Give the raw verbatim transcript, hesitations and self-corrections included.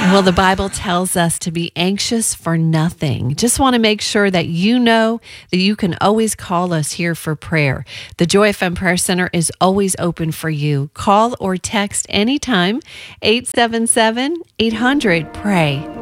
Well, the Bible tells us to be anxious for nothing. Just want to make sure that you know that you can always call us here for prayer. The Joy F M Prayer Center is always open for you. Call or text anytime, eight seven seven, eight hundred, pray.